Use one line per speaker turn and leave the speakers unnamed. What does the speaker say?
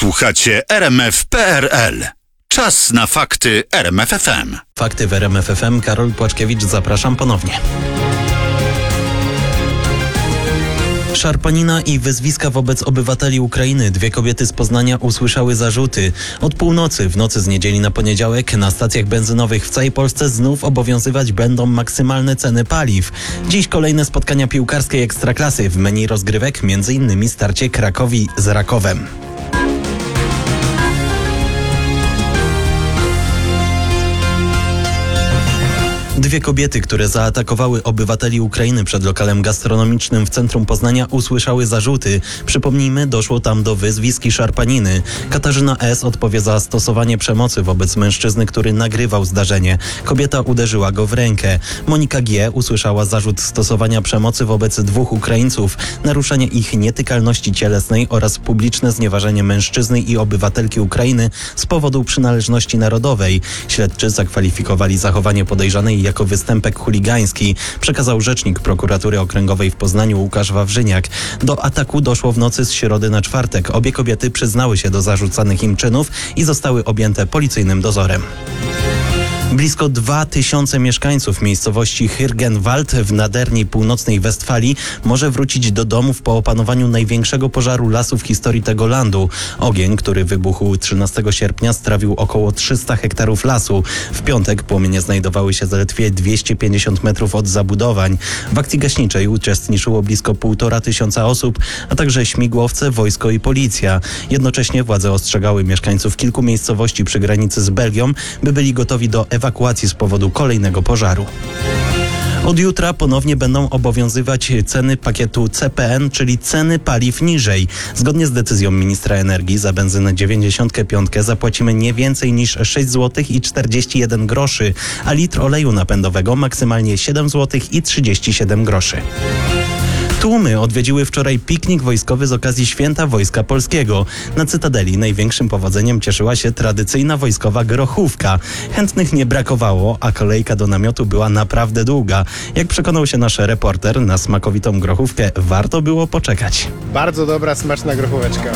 Słuchacie RMF.pl. Czas na fakty RMF FM.
Fakty w RMF FM. Karol Płaczkiewicz, zapraszam ponownie. Szarpanina i wyzwiska wobec obywateli Ukrainy. Dwie kobiety z Poznania usłyszały zarzuty. Od północy w nocy z niedzieli na poniedziałek na stacjach benzynowych w całej Polsce znów obowiązywać będą maksymalne ceny paliw. Dziś kolejne spotkania piłkarskiej Ekstraklasy. W menu rozgrywek m.in. starcie Krakowi z Rakowem. Dwie kobiety, które zaatakowały obywateli Ukrainy przed lokalem gastronomicznym w centrum Poznania, usłyszały zarzuty. Przypomnijmy, doszło tam do wyzwisk i szarpaniny. Katarzyna S. odpowie za stosowanie przemocy wobec mężczyzny, który nagrywał zdarzenie. Kobieta uderzyła go w rękę. Monika G. usłyszała zarzut stosowania przemocy wobec dwóch Ukraińców, naruszenie ich nietykalności cielesnej oraz publiczne znieważenie mężczyzny i obywatelki Ukrainy z powodu przynależności narodowej. Śledczy zakwalifikowali zachowanie podejrzanej jako występek chuligański, przekazał rzecznik prokuratury okręgowej w Poznaniu Łukasz Wawrzyniak. Do ataku doszło w nocy z środy na czwartek. Obie kobiety przyznały się do zarzucanych im czynów i zostały objęte policyjnym dozorem. Blisko 2000 mieszkańców miejscowości Hürgenwald w naderni północnej Westfalii może wrócić do domów po opanowaniu największego pożaru lasu w historii tego landu. Ogień, który wybuchł 13 sierpnia, strawił około 300 hektarów lasu. W piątek płomienie znajdowały się zaledwie 250 metrów od zabudowań. W akcji gaśniczej uczestniczyło blisko 1500 osób, a także śmigłowce, wojsko i policja. Jednocześnie władze ostrzegały mieszkańców kilku miejscowości przy granicy z Belgią, by byli gotowi do ewakuacji z powodu kolejnego pożaru. Od jutra ponownie będą obowiązywać ceny pakietu CPN, czyli ceny paliw niżej. Zgodnie z decyzją ministra energii za benzynę 95 zapłacimy nie więcej niż 6 zł i 41 groszy, a litr oleju napędowego maksymalnie 7 zł i 37 groszy. Tłumy odwiedziły wczoraj piknik wojskowy z okazji Święta Wojska Polskiego. Na Cytadeli największym powodzeniem cieszyła się tradycyjna wojskowa grochówka. Chętnych nie brakowało, a kolejka do namiotu była naprawdę długa. Jak przekonał się nasz reporter, na smakowitą grochówkę warto było poczekać.
Bardzo dobra, smaczna grochóweczka.